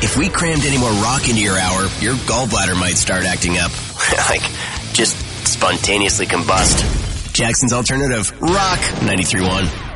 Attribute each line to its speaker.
Speaker 1: If we crammed any more rock into your hour, your gallbladder might start acting up. Like, just spontaneously combust. Jackson's Alternative, Rock 93.1.